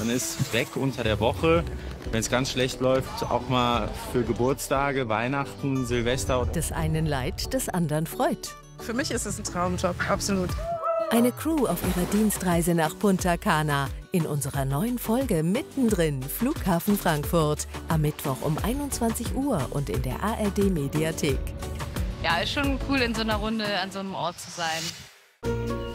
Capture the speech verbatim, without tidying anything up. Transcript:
Man ist weg unter der Woche, wenn es ganz schlecht läuft, auch mal für Geburtstage, Weihnachten, Silvester. Des einen Leid, des anderen freut. Für mich ist es ein Traumjob, absolut. Eine Crew auf ihrer Dienstreise nach Punta Cana. In unserer neuen Folge Mittendrin, Flughafen Frankfurt. Am Mittwoch um einundzwanzig Uhr und in der A R D-Mediathek. Ja, ist schon cool, in so einer Runde an so einem Ort zu sein.